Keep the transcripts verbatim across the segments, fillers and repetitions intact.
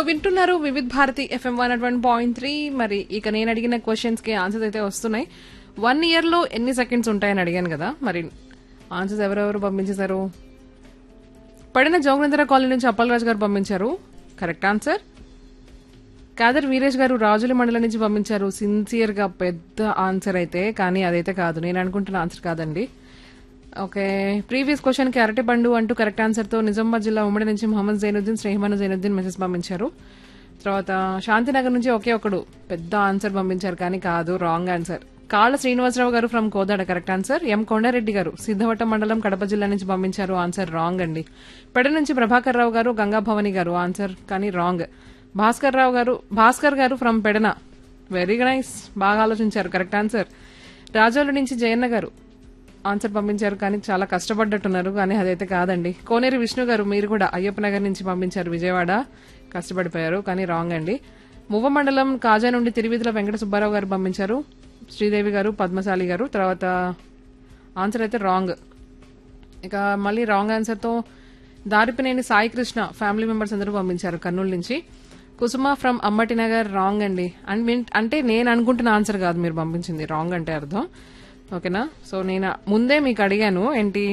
వింటున్నారు Vividh Bharati FM one at one point three. మరి ఇక నేను అడిగిన క్వశ్చన్స్ కి ఆన్సర్స్ అయితే వస్తున్నాయి. వన్ ఇయర్ లో ఎన్ని సెకండ్స్ ఉంటాయని అడిగాను కదా, మరి ఆన్సర్స్ ఎవరెవరు పంపించేశారు? పడిన జోగనేంద్ర కాలనీ నుంచి అప్పలరాజు గారు పంపించారు, కరెక్ట్ ఆన్సర్. కాదర్ వీరేష్ గారు రాజుల మండలం నుంచి పంపించారు, సిన్సియర్ గా పెద్ద ఆన్సర్ అయితే, కానీ అదైతే కాదు, నేను అనుకుంటున్న ఆన్సర్ కాదండి. ఓకే, ప్రీవియస్ క్వశ్చన్ కి అరటి పండు అంటూ కరెక్ట్ ఆన్సర్ తో నిజామాబాద్ జిల్లా ఉమ్మడి నుంచి మొహమ్మద్ జైనుద్దీన్ స్నేహమాను జైనుద్దీన్ మెసేజ్ పంపించారు. తర్వాత శాంతినగర్ నుంచి ఒకే ఒకడు పెద్ద ఆన్సర్ పంపించారు, కానీ కాదు, రాంగ్ ఆన్సర్. కాళ్ళ శ్రీనివాసరావు గారు ఫ్రమ్ కోదాడ కరెక్ట్ ఆన్సర్. ఎం కొండారెడ్డి గారు సిద్ధవట్ట మండలం కడప జిల్లా నుంచి పంపించారు, ఆన్సర్ రాంగ్ అండి. పెడ నుంచి ప్రభాకర్ రావు గారు గంగా భవాని గారు ఆన్సర్, కానీ రాంగ్. భాస్కర్ రావు గారు భాస్కర్ గారు ఫ్రమ్ పెడన, వెరీ నైస్, బాగా ఆలోచించారు, కరెక్ట్ ఆన్సర్. రాజోలు నుంచి జయన్న గారు ఆన్సర్ పంపించారు, కానీ చాలా కష్టపడ్డట్టున్నారు, కానీ అదైతే కాదండి. కోనేరు విష్ణు గారు మీరు కూడా అయ్యప్ప నగర్ నుంచి పంపించారు, విజయవాడ, కష్టపడిపోయారు, కానీ రాంగ్ అండి. మువ్వ మండలం కాజా నుండి తిరువిధుల వెంకట సుబ్బారావు గారు పంపించారు, శ్రీదేవి గారు పద్మశాలి గారు, తర్వాత ఆన్సర్ అయితే రాంగ్. ఇక మళ్ళీ రాంగ్ ఆన్సర్ తో దారిపినేని సాయి కృష్ణ ఫ్యామిలీ మెంబర్స్ అందరూ పంపించారు కర్నూలు నుంచి. కుసుమ ఫ్రమ్ అమ్మటి నగర్ రాంగ్ అండి. అంటే నేను అనుకుంటున్న ఆన్సర్ కాదు మీరు పంపించింది, రాంగ్ అంటే అర్థం, ఓకేనా. సో నేను ముందే మీకు అడిగాను ఏంటి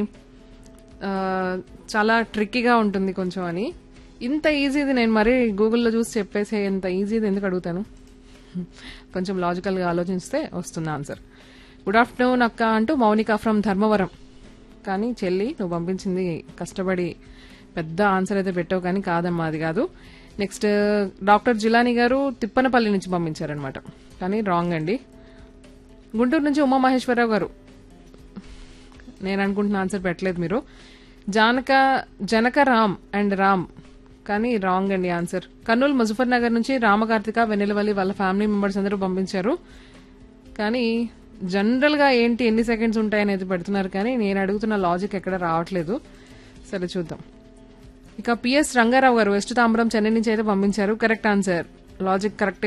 చాలా ట్రిక్కీగా ఉంటుంది కొంచెం అని, ఇంత ఈజీది నేను మరీ గూగుల్లో చూసి చెప్పేసే ఇంత ఈజీది ఎందుకు అడుగుతాను, కొంచెం లాజికల్ గా ఆలోచిస్తే వస్తుంది ఆన్సర్. గుడ్ ఆఫ్టర్నూన్ అక్క అంటూ మౌనిక ఫ్రమ్ ధర్మవరం, కానీ చెల్లి నువ్వు పంపించింది కష్టపడి పెద్ద ఆన్సర్ అయితే పెట్టావు, కానీ కాదమ్మా అది కాదు. నెక్స్ట్ డాక్టర్ జిలానీ గారు తిప్పనపల్లి నుంచి పంపించారనమాట, కానీ రాంగ్ అండి. గుంటూరు నుంచి ఉమా మహేశ్వరరావు గారు నేను అనుకుంటున్న ఆన్సర్ పెట్టలేదు మీరు. జానక జనక రామ్ అండ్ రామ్, కానీ రాంగ్ అండి ఆన్సర్. కర్నూలు ముజఫర్ నగర్ నుంచి రామకార్తిక వెన్నెలవల్లి వాళ్ళ ఫ్యామిలీ మెంబర్స్ అందరూ పంపించారు, కానీ జనరల్ గా ఏంటి ఎన్ని సెకండ్స్ ఉంటాయనేది పెడుతున్నారు, కానీ నేను అడుగుతున్న లాజిక్ ఎక్కడ రావట్లేదు. సరే చూద్దాం. ఇక పిఎస్ రంగారావు గారు వెస్ట్ తాంబరం చెన్నై నుంచి అయితే పంపించారు, కరెక్ట్ ఆన్సర్. Logic correct